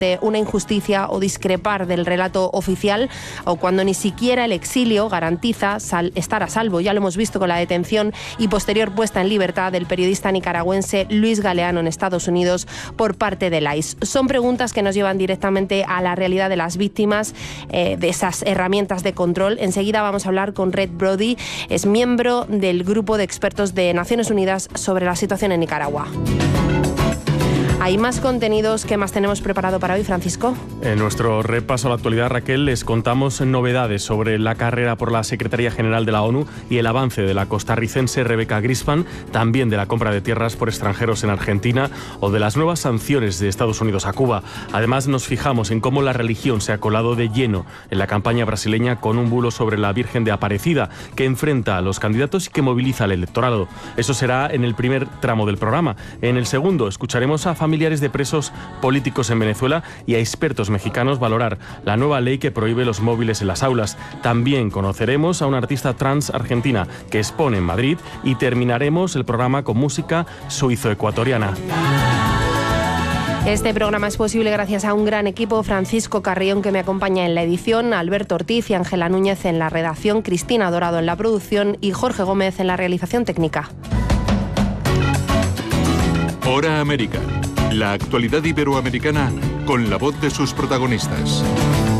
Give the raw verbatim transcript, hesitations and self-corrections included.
una injusticia o discrepar del relato oficial, o cuando ni siquiera el exilio garantiza sal- estar a salvo. Ya lo hemos visto con la detención y posterior puesta en libertad del periodista nicaragüense Luis Galeano en Estados Unidos por parte del I C E. Son preguntas que nos llevan directamente a la realidad de las víctimas, eh, de esas herramientas de control. Enseguida vamos a hablar con Red Brody, es miembro del grupo de expertos de Naciones Unidas sobre la situación en Nicaragua. ¿Hay más contenidos? ¿Qué más tenemos preparado para hoy, Francisco? En nuestro repaso a la actualidad, Raquel, les contamos novedades sobre la carrera por la Secretaría General de la ONU y el avance de la costarricense Rebecca Grispan, también de la compra de tierras por extranjeros en Argentina o de las nuevas sanciones de Estados Unidos a Cuba. Además, nos fijamos en cómo la religión se ha colado de lleno en la campaña brasileña con un bulo sobre la Virgen de Aparecida que enfrenta a los candidatos y que moviliza al electorado. Eso será en el primer tramo del programa. En el segundo, escucharemos a familiares familiares de presos políticos en Venezuela y a expertos mexicanos valorar la nueva ley que prohíbe los móviles en las aulas. También conoceremos a una artista trans argentina que expone en Madrid y terminaremos el programa con música suizo-ecuatoriana. Este programa es posible gracias a un gran equipo: Francisco Carrión, que me acompaña en la edición, Alberto Ortiz y Ángela Núñez en la redacción, Cristina Dorado en la producción y Jorge Gómez en la realización técnica. Hora América. La actualidad iberoamericana con la voz de sus protagonistas.